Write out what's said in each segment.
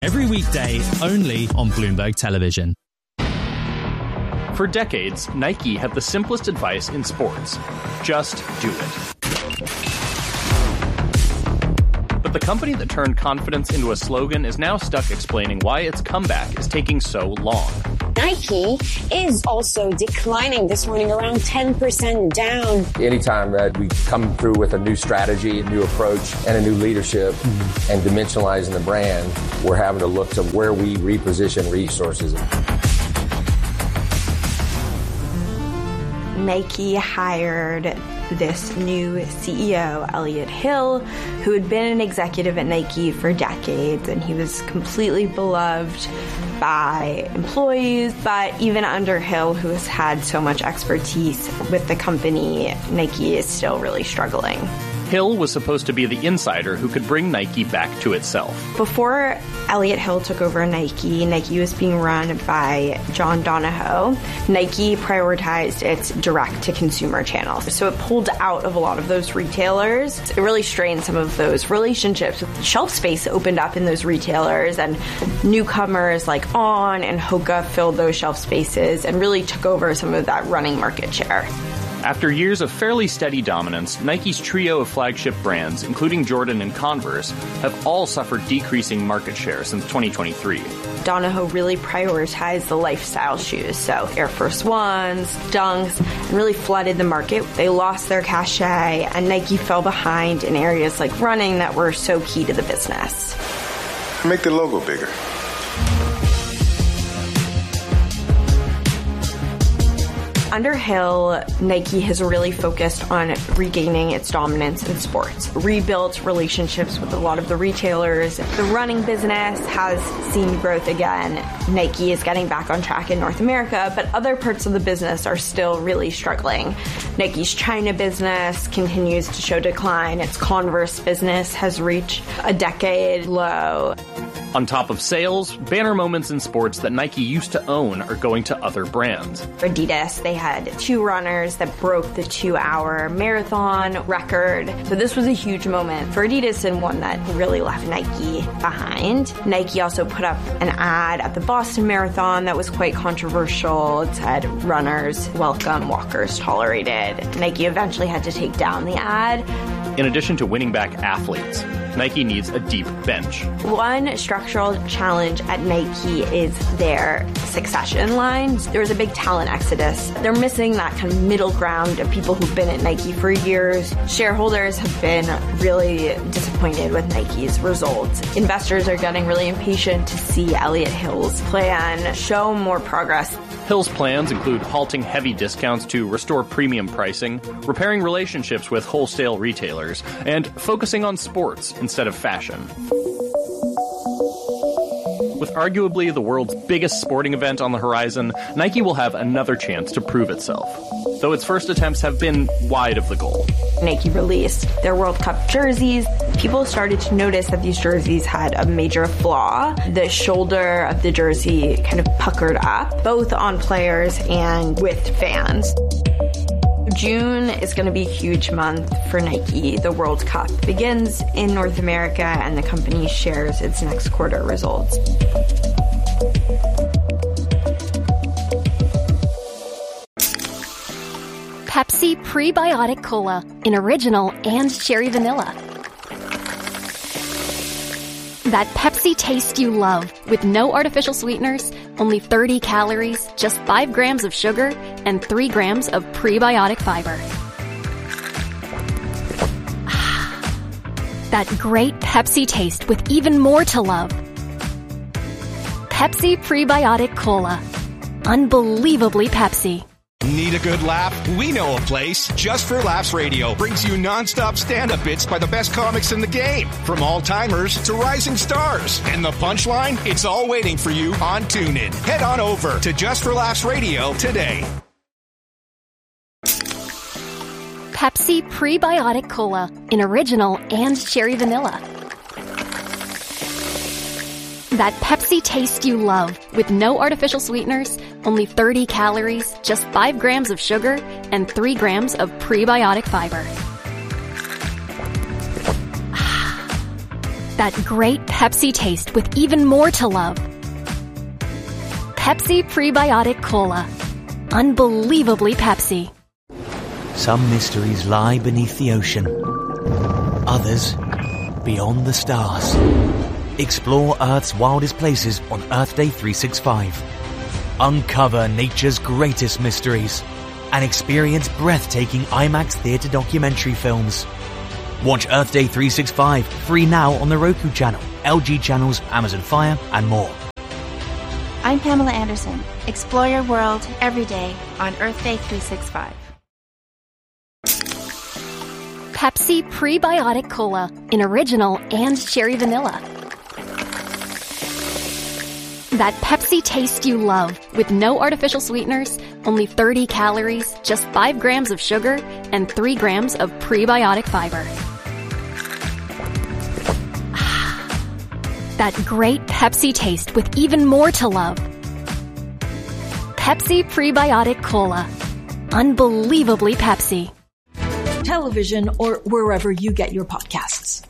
every weekday only on Bloomberg Television. For decades, Nike had the simplest advice in sports. Just do it. But the company that turned confidence into a slogan is now stuck explaining why its comeback is taking so long. Nike is also declining this morning, around 10% down. Anytime that we come through with a new strategy, a new approach, and a new leadership, and dimensionalizing the brand, we're having to look to where we reposition resources. Nike hired this new CEO, Elliott Hill, who had been an executive at Nike for decades, and he was completely beloved by employees. But even under Hill, who has had so much expertise with the company, Nike is still really struggling. Hill was supposed to be the insider who could bring Nike back to itself. Before Elliott Hill took over Nike, Nike was being run by John Donahoe. Nike prioritized its direct-to-consumer channels. So it pulled out of a lot of those retailers. It really strained some of those relationships. Shelf space opened up in those retailers, and newcomers like On and Hoka filled those shelf spaces and really took over some of that running market share. After years of fairly steady dominance, Nike's trio of flagship brands, including Jordan and Converse, have all suffered decreasing market share since 2023. Donahoe really prioritized the lifestyle shoes, so Air Force Ones, Dunks, and really flooded the market. They lost their cachet, and Nike fell behind in areas like running that were so key to the business. Make the logo bigger. Under Hill, Nike has really focused on regaining its dominance in sports, rebuilt relationships with a lot of the retailers. The running business has seen growth again. Nike is getting back on track in North America, but other parts of the business are still really struggling. Nike's China business continues to show decline. Its Converse business has reached a decade low. On top of sales, banner moments in sports that Nike used to own are going to other brands. For Adidas, they had 2 runners that broke the 2-hour marathon record. So this was a huge moment for Adidas and one that really left Nike behind. Nike also put up an ad at the Boston Marathon that was quite controversial. It said, "Runners welcome, walkers tolerated." Nike eventually had to take down the ad. In addition to winning back athletes, Nike needs a deep bench. One structural challenge at Nike is their succession lines. There was a big talent exodus. They're missing that kind of middle ground of people who've been at Nike for years. Shareholders have been really disappointed with Nike's results. Investors are getting really impatient to see Elliott Hill's plan show more progress. Hill's plans include halting heavy discounts to restore premium pricing, repairing relationships with wholesale retailers, and focusing on sports instead of fashion. With arguably the world's biggest sporting event on the horizon, Nike will have another chance to prove itself, though its first attempts have been wide of the goal. Nike released their World Cup jerseys. People started to notice that these jerseys had a major flaw. The shoulder of the jersey kind of puckered up, both on players and with fans. June is going to be a huge month for Nike. The World Cup begins in North America, and the company shares its next quarter results. Pepsi Prebiotic Cola in original and cherry vanilla. That Pepsi taste you love, with no artificial sweeteners, only 30 calories, just 5 grams of sugar, and 3 grams of prebiotic fiber. That great Pepsi taste with even more to love. Pepsi Prebiotic Cola. Unbelievably Pepsi. Need a good laugh? We know a place. Just for Laughs Radio brings you non-stop stand-up bits by the best comics in the game. From all-timers to rising stars. And the punchline? It's all waiting for you on TuneIn. Head on over to Just for Laughs Radio today. Pepsi Prebiotic Cola in original and cherry vanilla. That Pepsi taste you love, with no artificial sweeteners, only 30 calories, just 5 grams of sugar, and 3 grams of prebiotic fiber. That great Pepsi taste with even more to love. Pepsi Prebiotic Cola. Unbelievably Pepsi. Some mysteries lie beneath the ocean. Others beyond the stars. Explore Earth's wildest places on Earth Day 365. Uncover nature's greatest mysteries and experience breathtaking IMAX theater documentary films. Watch Earth Day 365 free now on the Roku channel, LG channels, Amazon Fire, and more. I'm Pamela Anderson. Explore your world every day on Earth Day 365. Pepsi Prebiotic Cola in original and cherry vanilla. That Pepsi taste you love with no artificial sweeteners, only 30 calories, just 5 grams of sugar, and 3 grams of prebiotic fiber. That great Pepsi taste with even more to love. Pepsi Prebiotic Cola. Unbelievably Pepsi. Television or wherever you get your podcasts.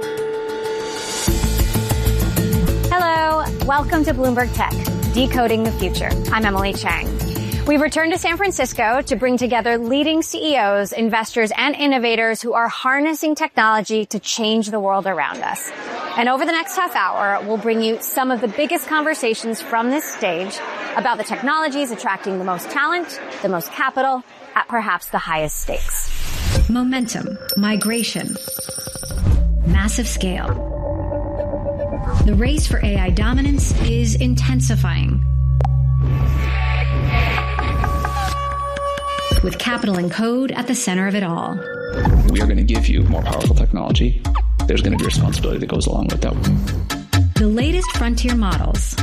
Hello, welcome to Bloomberg Tech, Decoding the Future. I'm Emily Chang. We've returned to San Francisco to bring together leading CEOs, investors, and innovators who are harnessing technology to change the world around us. And over the next half hour, we'll bring you some of the biggest conversations from this stage about the technologies attracting the most talent, the most capital, at perhaps the highest stakes. Momentum, migration, massive scale. The race for AI dominance is intensifying. With capital and code at the center of it all. We are going to give you more powerful technology. There's going to be responsibility that goes along with that. The latest frontier models.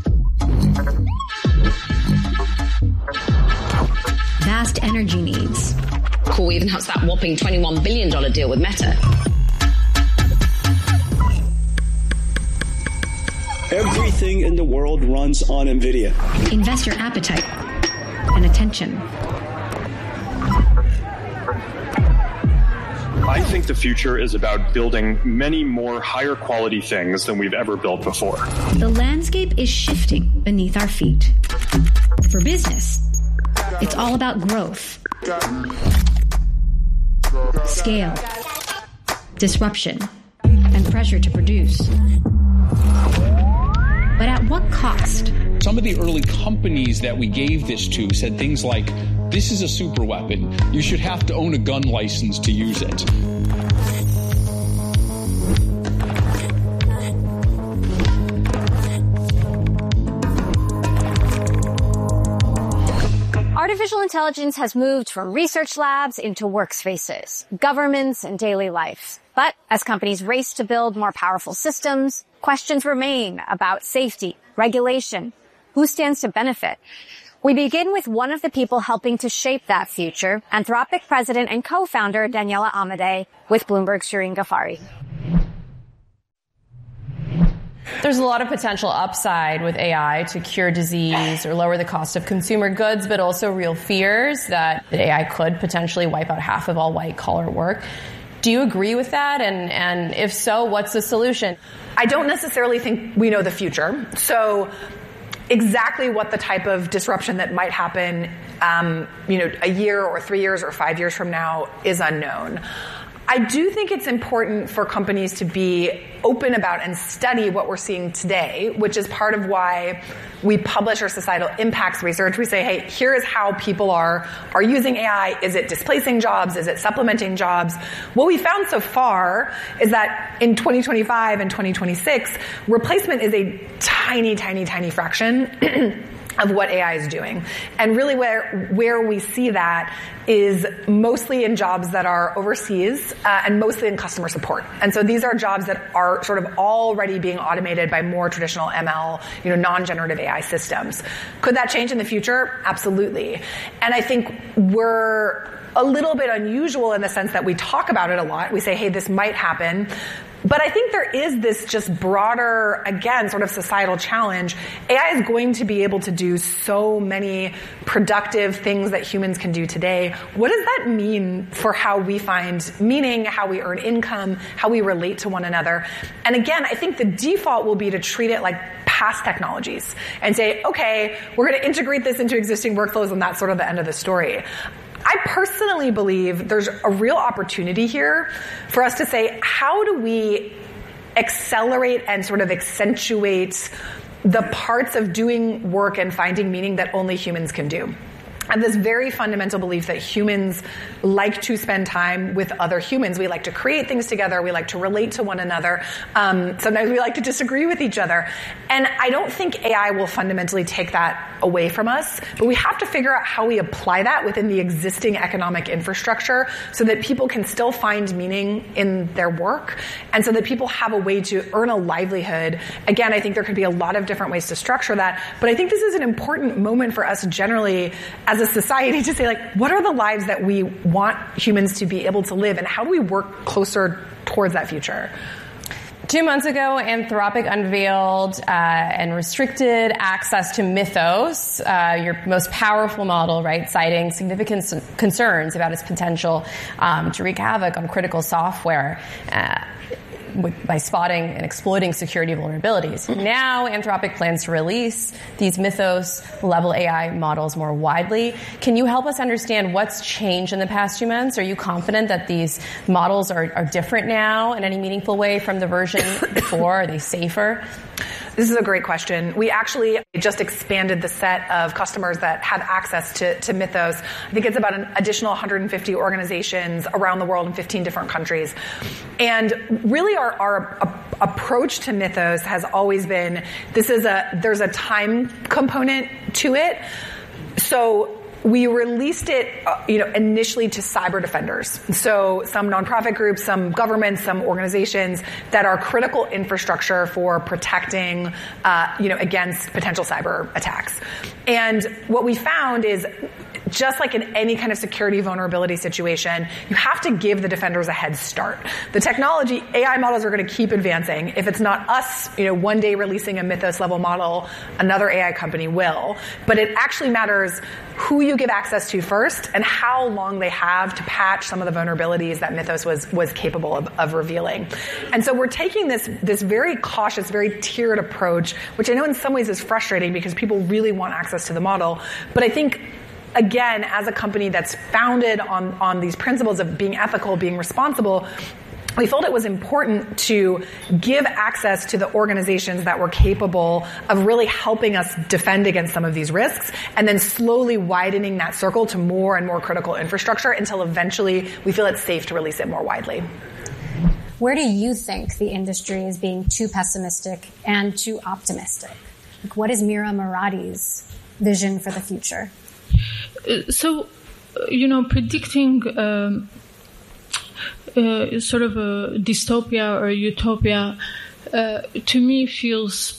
Vast energy needs. Cool, even announced that whopping $21 billion deal with Meta. Everything in the world runs on NVIDIA. Investor appetite and attention. I think the future is about building many more higher quality things than we've ever built before. The landscape is shifting beneath our feet. For business, it's all about growth, scale, disruption, and pressure to produce. But at what cost? Some of the early companies that we gave this to said things like, this is a super weapon. You should have to own a gun license to use it. Artificial intelligence has moved from research labs into workspaces, governments, and daily life. But as companies race to build more powerful systems, questions remain about safety, regulation, who stands to benefit. We begin with one of the people helping to shape that future, Anthropic president and co-founder Daniela Amodei, with Bloomberg's Shireen Ghaffari. There's a lot of potential upside with AI to cure disease or lower the cost of consumer goods, but also real fears that AI could potentially wipe out half of all white-collar work. Do you agree with that? And if so, what's the solution? I don't necessarily think we know the future. So exactly what the type of disruption that might happen, a year or 3 years or 5 years from now is unknown. I do think it's important for companies to be open about and study what we're seeing today, which is part of why we publish our societal impacts research. We say, hey, here is how people are using AI. Is it displacing jobs? Is it supplementing jobs? What we found so far is that in 2025 and 2026, replacement is a tiny, tiny, tiny fraction of what AI is doing. And really where we see that is mostly in jobs that are overseas and mostly in customer support. And so these are jobs that are sort of already being automated by more traditional ML, non-generative AI systems. Could that change in the future? Absolutely. And I think we're a little bit unusual in the sense that we talk about it a lot. We say, hey, this might happen. But I think there is this just broader, again, sort of societal challenge. AI is going to be able to do so many productive things that humans can do today. What does that mean for how we find meaning, how we earn income, how we relate to one another? And again, I think the default will be to treat it like past technologies and say, okay, we're going to integrate this into existing workflows, and that's sort of the end of the story. I personally believe there's a real opportunity here for us to say, how do we accelerate and sort of accentuate the parts of doing work and finding meaning that only humans can do? And this very fundamental belief that humans like to spend time with other humans. We like to create things together. We like to relate to one another. Sometimes we like to disagree with each other. And I don't think AI will fundamentally take that away from us, but we have to figure out how we apply that within the existing economic infrastructure so that people can still find meaning in their work and so that people have a way to earn a livelihood. Again, I think there could be a lot of different ways to structure that, but I think this is an important moment for us generally as a society to say, like, what are the lives that we want humans to be able to live, and how do we work closer towards that future? 2 months ago, Anthropic unveiled and restricted access to Mythos, your most powerful model, right, citing significant concerns about its potential to wreak havoc on critical software by spotting and exploiting security vulnerabilities. Now, Anthropic plans to release these Mythos-level AI models more widely. Can you help us understand what's changed in the past 2 months? Are you confident that these models are different now in any meaningful way from the version before? Are they safer? This is a great question. We actually just expanded the set of customers that have access to Mythos. I think it's about an additional 150 organizations around the world in 15 different countries. And really our approach to Mythos has always been, there's a time component to it. So we released it, initially to cyber defenders. So some nonprofit groups, some governments, some organizations that are critical infrastructure for protecting, against potential cyber attacks. And what we found is, just like in any kind of security vulnerability situation, you have to give the defenders a head start. The technology, AI models are going to keep advancing. If it's not us, one day releasing a Mythos level model, another AI company will. But it actually matters who you give access to first and how long they have to patch some of the vulnerabilities that Mythos was capable of revealing. And so we're taking this very cautious, very tiered approach, which I know in some ways is frustrating because people really want access to the model. But I think, again, as a company that's founded on these principles of being ethical, being responsible, we felt it was important to give access to the organizations that were capable of really helping us defend against some of these risks, and then slowly widening that circle to more and more critical infrastructure until eventually we feel it's safe to release it more widely. Where do you think the industry is being too pessimistic and too optimistic? Like, what is Mira Muradi's vision for the future? Predicting sort of a dystopia or utopia to me feels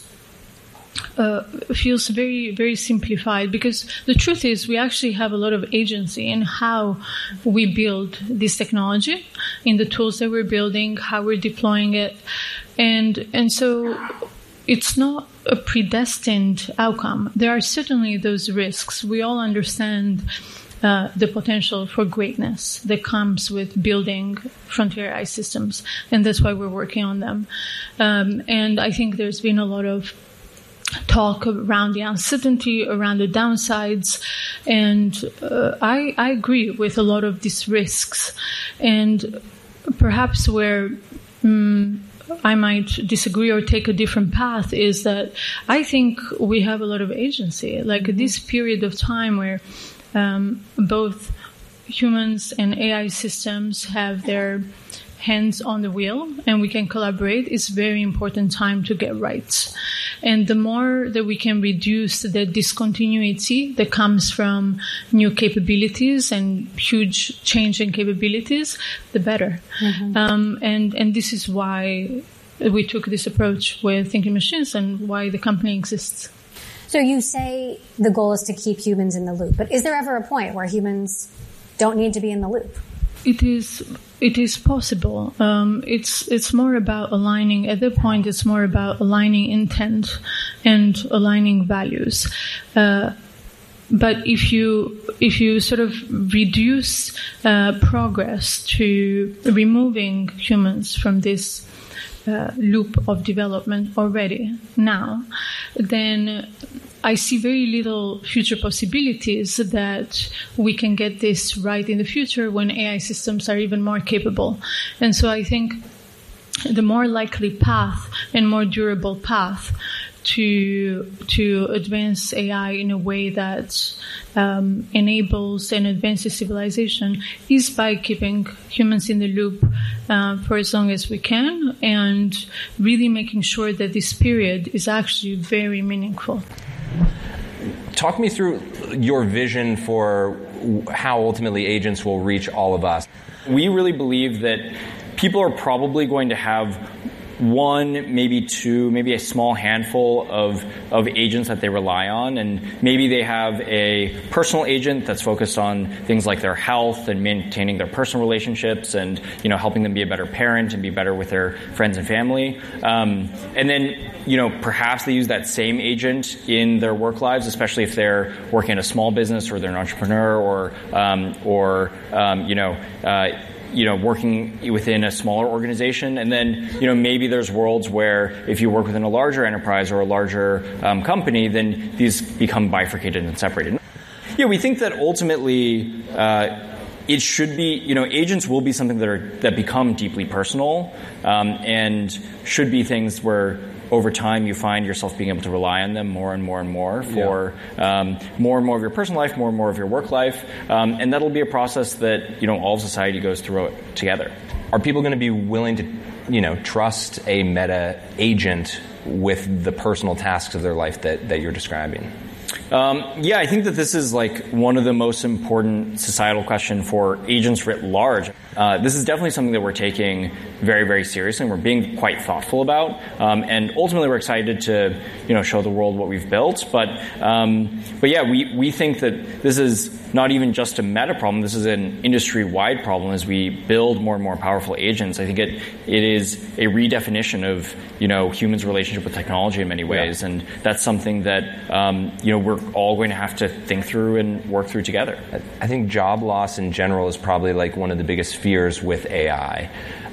very, very simplified, because the truth is we actually have a lot of agency in how we build this technology, in the tools that we're building, how we're deploying it, and so it's not a predestined outcome. There are certainly those risks. We all understand the potential for greatness that comes with building frontier AI systems, and that's why we're working on them. And I think there's been a lot of talk around the uncertainty, around the downsides, and I agree with a lot of these risks. And perhaps where I might disagree or take a different path is that I think we have a lot of agency. Like this period of time where both humans and AI systems have their hands on the wheel and we can collaborate is very important time to get right. And the more that we can reduce the discontinuity that comes from new capabilities and huge change in capabilities, the better. Mm-hmm. And this is why we took this approach with Thinking Machines and why the company exists. So you say the goal is to keep humans in the loop, but is there ever a point where humans don't need to be in the loop? It is possible. It's more about aligning. At that point, it's more about aligning intent and aligning values. But if you sort of reduce progress to removing humans from this loop of development already now, then I see very little future possibilities that we can get this right in the future when AI systems are even more capable. And so I think the more likely path and more durable path to advance AI in a way that enables and advances civilization is by keeping humans in the loop for as long as we can, and really making sure that this period is actually very meaningful. Talk me through your vision for how ultimately agents will reach all of us. We really believe that people are probably going to have one, maybe two, maybe a small handful of agents that they rely on, and maybe they have a personal agent that's focused on things like their health and maintaining their personal relationships and, you know, helping them be a better parent and be better with their friends and family. And then, you know, perhaps they use that same agent in their work lives, especially if they're working in a small business or they're an entrepreneur or working within a smaller organization. And then, you know, maybe there's worlds where if you work within a larger enterprise or a larger company, then these become bifurcated and separated. Yeah, we think that ultimately it should be, you know, agents will be something that become deeply personal and should be things where over time you find yourself being able to rely on them more and more and more for more and more of your personal life, more and more of your work life. And that'll be a process that, you know, all of society goes through it together. Are people going to be willing to, you know, trust a meta agent with the personal tasks of their life that you're describing? Yeah, I think that this is like one of the most important societal questions for agents writ large. This is definitely something that we're taking very, very seriously, and we're being quite thoughtful about. And ultimately, we're excited to, you know, show the world what we've built. But yeah, we think that this is not even just a meta problem. This is an industry-wide problem as we build more and more powerful agents. I think it is a redefinition of, you know, humans' relationship with technology in many ways, and that's something that you know, we're all going to have to think through and work through together. I think job loss in general is probably like one of the biggest fears with AI.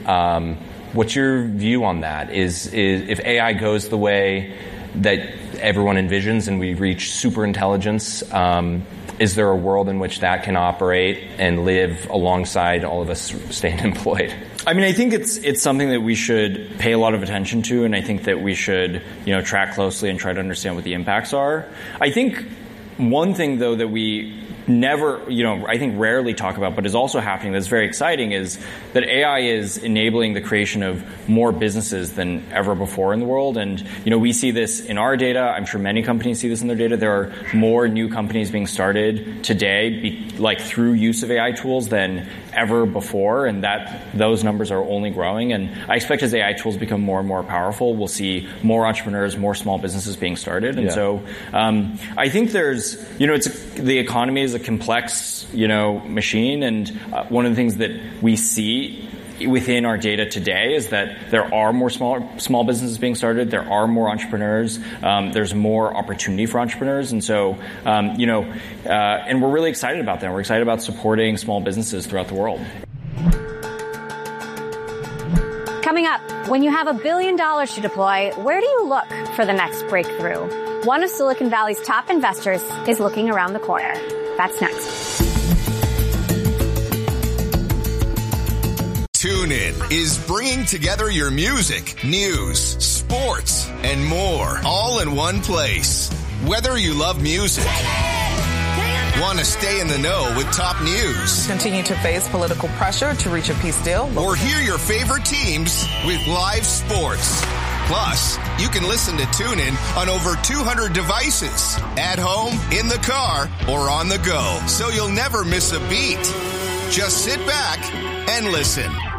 What's your view on that? Is if AI goes the way that everyone envisions and we reach super intelligence, is there a world in which that can operate and live alongside all of us staying employed? I mean, I think it's something that we should pay a lot of attention to, and I think that we should, you know, track closely and try to understand what the impacts are. I think one thing, though, that we never, you know, I think rarely talk about, but is also happening that's very exciting, is that AI is enabling the creation of more businesses than ever before in the world. And, you know, we see this in our data. I'm sure many companies see this in their data. There are more new companies being started today, like through use of AI tools than ever before, and that those numbers are only growing. And I expect as AI tools become more and more powerful, we'll see more entrepreneurs, more small businesses being started. And so I think there's, you know, the economy is a complex, you know, machine, and one of the things that we see within our data today is that there are more small businesses being started, there are more entrepreneurs, there's more opportunity for entrepreneurs, and so you know, and we're really excited about that. We're excited about supporting small businesses throughout the world. Coming up, when you have $1 billion to deploy, where do you look for the next breakthrough? One of Silicon Valley's top investors is looking around the corner. That's next. TuneIn is bringing together your music, news, sports, and more, all in one place. Whether you love music, want to stay in the know with top news, continue to face political pressure to reach a peace deal, or hear your favorite teams with live sports. Plus, you can listen to TuneIn on over 200 devices, at home, in the car, or on the go, so you'll never miss a beat. Just sit back and listen.